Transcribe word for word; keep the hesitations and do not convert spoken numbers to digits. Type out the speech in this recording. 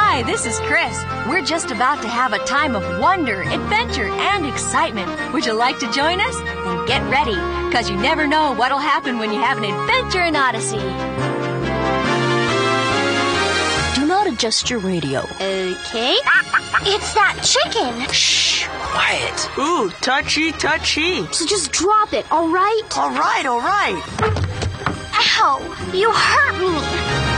Hi, this is Chris. We're just about to have a time of wonder, adventure, and excitement. Would you like to join us? Then get ready, because you never know what'll happen when you have an adventure in Odyssey. Do not adjust your radio. Okay. It's that chicken. Shh, quiet. Ooh, touchy, touchy. So just drop it, all right? All right, all right. Ow, you hurt me.